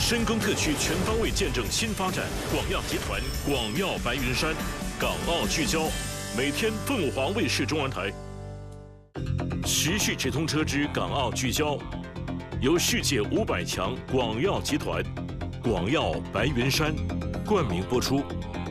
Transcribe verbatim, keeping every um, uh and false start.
深耕特区全方位见证新发展。广药集团广药白云山，港澳聚焦，每天凤凰卫视中文台。时序直通车之港澳聚焦，由世界五百强广药集团、广药白云山冠名播出。